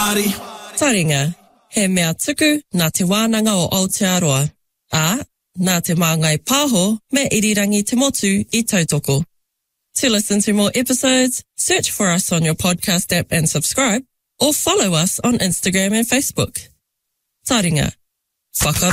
Taringa, he mea tuku nā te wānanga o Aotearoa. Nā te māngai pāho me irirangi te motu I tautoko. To listen to more episodes, search for us on your podcast app and subscribe, or follow us on Instagram and Facebook. Taringa. Whakaaro.